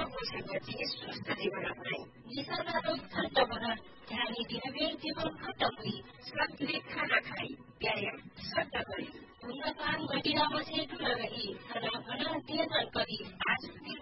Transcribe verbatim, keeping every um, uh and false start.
बसेपछि स्वस्थ जीवन अपनाई निशाना रोग छन्टबाट ध्यान दिनले जीवन खत्तम सात्विक खाना खाई व्यायाम सट्ट गरी धुम्रपान मदिरा बसेको लगाई खाना बना नियन्त्रण गरी आज